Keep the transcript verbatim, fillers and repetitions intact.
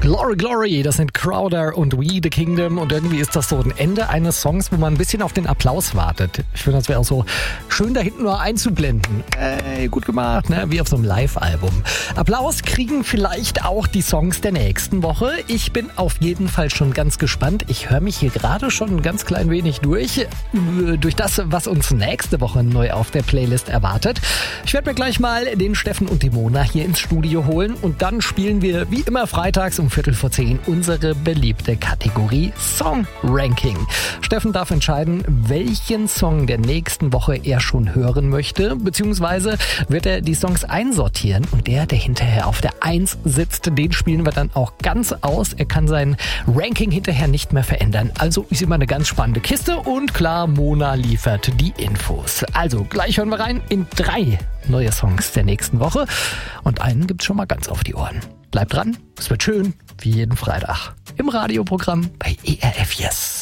Glory, Glory, das sind Crowder und We the Kingdom und irgendwie ist das so ein Ende eines Songs, wo man ein bisschen auf den Applaus wartet. Ich finde, das wäre auch so schön, da hinten nur einzublenden. Ey, gut gemacht, ne? Wie auf so einem Live-Album. Applaus kriegen vielleicht auch die Songs der nächsten Woche. Ich bin auf jeden Fall schon ganz gespannt. Ich höre mich hier gerade schon ein ganz klein wenig durch, durch das, was uns nächste Woche neu auf der Playlist erwartet. Ich werde mir gleich mal den Steffen und die Mona hier ins Studio holen und dann spielen wir wie immer freitags um Viertel vor zehn unsere beliebte Kategorie Song Ranking. Steffen darf entscheiden, welchen Song der nächsten Woche er schon hören möchte, beziehungsweise wird er die Songs einsortieren und der, der hinterher auf der eins sitzt, den spielen wir dann auch ganz aus. Er kann sein Ranking hinterher nicht mehr verändern. Also ist immer eine ganz spannende Kiste und klar, Mona liefert die Infos. Also gleich hören wir rein in drei neue Songs der nächsten Woche und einen gibt's schon mal ganz auf die Ohren. Bleibt dran, es wird schön, wie jeden Freitag im Radioprogramm bei E R F Yes.